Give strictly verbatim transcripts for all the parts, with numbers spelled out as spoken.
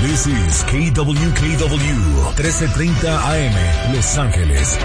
This is K W K W trece treinta A M, Los Ángeles.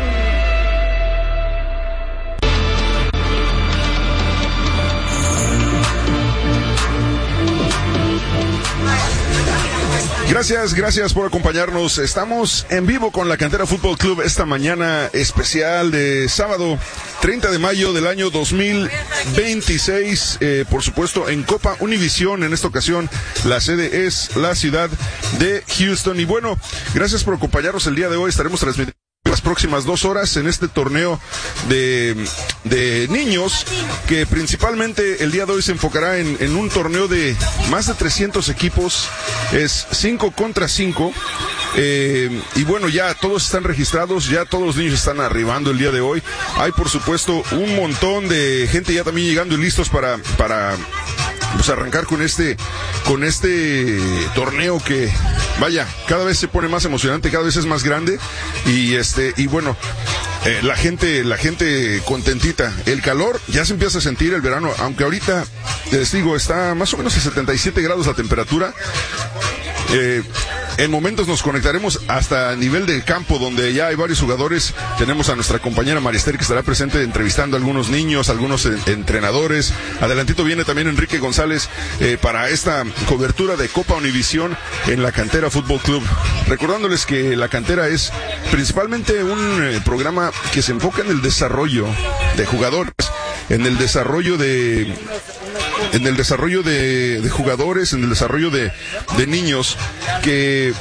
Gracias, gracias por acompañarnos. Estamos en vivo con la Cantera Fútbol Club esta mañana especial de sábado treinta de mayo del año dos mil veintiséis, eh, por supuesto en Copa Univisión. En esta ocasión la sede es la ciudad de Houston. Y bueno, gracias por acompañarnos el día de hoy. Estaremos transmitiendo las próximas dos horas en este torneo de, de niños, que principalmente el día de hoy se enfocará en, en un torneo de más de trescientos equipos. Es cinco contra cinco. Eh, y bueno, ya todos están registrados, ya todos los niños están arribando el día de hoy. Hay por supuesto un montón de gente ya también llegando y listos para, para pues arrancar con este, con este torneo que, vaya, cada vez se pone más emocionante, cada vez es más grande. Y este, y bueno, eh, la gente, la gente contentita. El calor ya se empieza a sentir, el verano, aunque ahorita, les digo, está más o menos a setenta y siete grados la temperatura. Eh, en momentos nos conectaremos hasta el nivel del campo, donde ya hay varios jugadores. Tenemos a nuestra compañera Marister, que estará presente entrevistando a algunos niños, algunos en, entrenadores. Adelantito viene también Enrique González eh, para esta cobertura de Copa Univisión en la Cantera Fútbol Club. Recordándoles que la Cantera es principalmente un eh, programa que se enfoca en el desarrollo de jugadores, en el desarrollo de en el desarrollo de, de jugadores, en el desarrollo de, de niños, que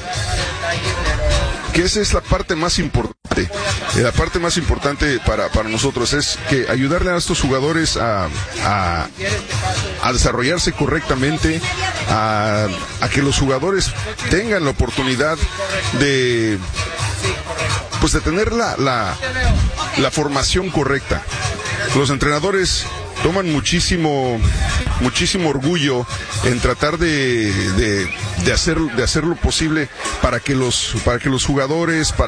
que esa es la parte más importante. La parte más importante para, para nosotros es que ayudarle a estos jugadores a, a, a desarrollarse correctamente, a, a que los jugadores tengan la oportunidad de, pues de tener la, la, la formación correcta. Los entrenadores toman muchísimo muchísimo orgullo en tratar de, de, de hacer de hacer lo posible para que los para que los jugadores, para